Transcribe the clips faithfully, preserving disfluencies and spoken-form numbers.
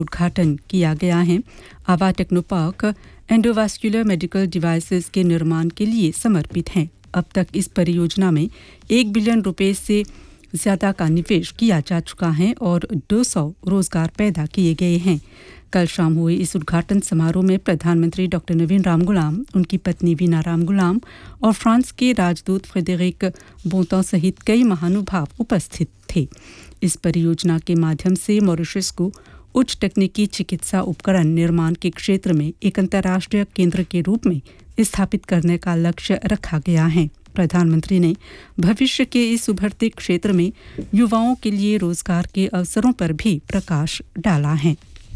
उद्घाटन किया गया है। आभा टेक्नोपार्क एंडोवास्कुलर मेडिकल डिवाइसेस के निर्माण के लिए समर्पित है। अब तक इस परियोजना में एक बिलियन रुपए से ज़्यादा का निवेश किया जा चुका है और दो सौ रोजगार पैदा किए गए हैं। कल शाम हुए इस उद्घाटन समारोह में प्रधानमंत्री डॉक्टर नवीन रामगुलाम, उनकी पत्नी वीना रामगुलाम और फ्रांस के राजदूत फ्रेडरिक बोंतों सहित कई महानुभाव उपस्थित थे। इस परियोजना के माध्यम से मॉरिशस को उच्च तकनीकी चिकित्सा उपकरण निर्माण के क्षेत्र में एक अंतर्राष्ट्रीय केंद्र के रूप में स्थापित करने का लक्ष्य रखा गया है। प्रधानमंत्री ने भविष्य के इस उभरते क्षेत्र में युवाओं के लिए रोजगार के अवसरों पर भी प्रकाश डाला है।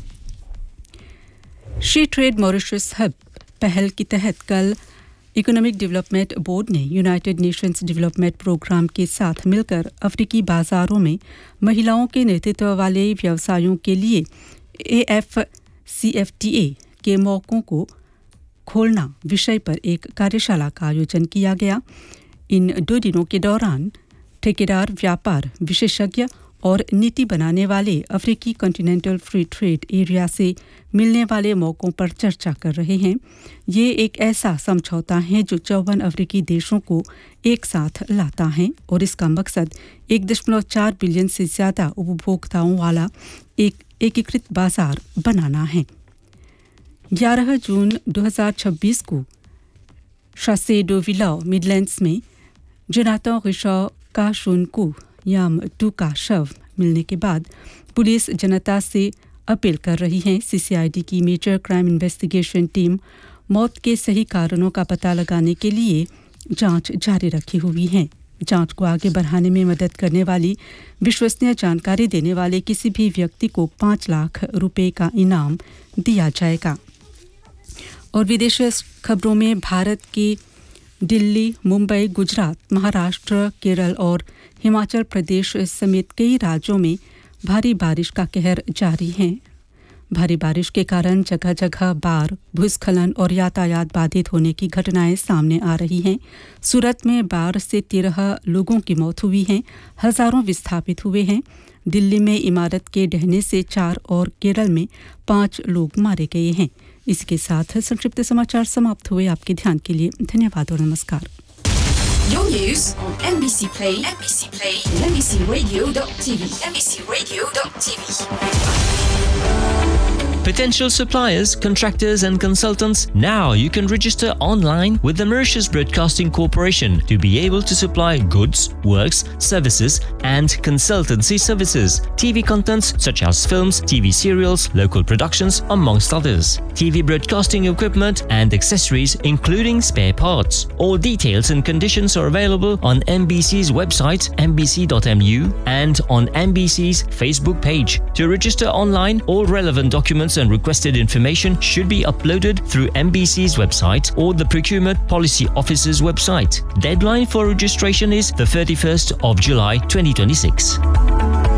शी ट्रेड मॉरिशस हब पहल के तहत कल इकोनॉमिक डेवलपमेंट बोर्ड ने यूनाइटेड नेशंस डेवलपमेंट प्रोग्राम के साथ मिलकर अफ्रीकी बाजारों में महिलाओं के नेतृत्व वाले व्यवसायों के लिए A F C F T A के मौकों को खोलना विषय पर एक कार्यशाला का आयोजन किया गया। इन दो दिनों के दौरान ठेकेदार, व्यापार विशेषज्ञ और नीति बनाने वाले अफ्रीकी कॉन्टिनेंटल फ्री ट्रेड एरिया से मिलने वाले मौकों पर चर्चा कर रहे हैं। ये एक ऐसा समझौता है जो चौवन अफ्रीकी देशों को एक साथ लाता है और इसका मकसद एक दशमलव चार बिलियन से ज़्यादा उपभोक्ताओं वाला एक एकीकृत बाजार बनाना है। ग्यारह जून दो हज़ार छब्बीस को शासे डो विलाओ मिडलैंड्स में जोनाथन रिशॉ का शुनकू याम टू का शव मिलने के बाद पुलिस जनता से अपील कर रही है। सीसीआईडी की मेजर क्राइम इन्वेस्टिगेशन टीम मौत के सही कारणों का पता लगाने के लिए जांच जारी रखी हुई है। जांच को आगे बढ़ाने में मदद करने वाली विश्वसनीय जानकारी देने वाले किसी भी व्यक्ति को पाँच लाख रुपए का इनाम दिया जाएगा। और विदेशी खबरों में भारत के दिल्ली, मुंबई, गुजरात, महाराष्ट्र, केरल और हिमाचल प्रदेश समेत कई राज्यों में भारी बारिश का कहर जारी है। भारी बारिश के कारण जगह जगह बाढ़, भूस्खलन और यातायात बाधित होने की घटनाएं सामने आ रही हैं। सूरत में बाढ़ से तेरह लोगों की मौत हुई है, हजारों विस्थापित हुए हैं। दिल्ली में इमारत के ढहने से चार और केरल में पाँच लोग मारे गए हैं। इसके साथ संक्षिप्त समाचार समाप्त हुए। आपके ध्यान के लिए धन्यवाद और नमस्कार। Your news on M B C Play, M B C Play, M B C Radio dot T V, M B C Radio dot T V. Potential suppliers, contractors and consultants, now you can register online with the Mauritius Broadcasting Corporation to be able to supply goods, works, services and consultancy services. T V contents such as films, T V serials, local productions amongst others. T V broadcasting equipment and accessories including spare parts. All details and conditions are available on M B C's website m b c dot m u and on M B C's Facebook page. To register online, all relevant documents and requested information should be uploaded through M B C's website or the Procurement Policy Office's website. Deadline for registration is the thirty-first of July twenty twenty-six.